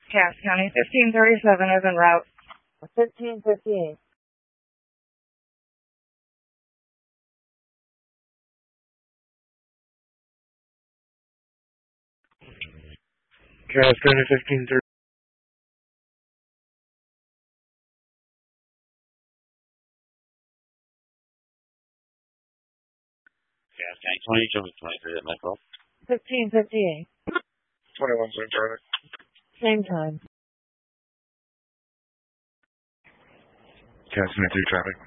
Cass County, 1537 is en route. 1558. Cass County 1530. Cass County 20, show me 23 at my call. 1558. 21 same traffic. Same time. Cass County 3 traffic.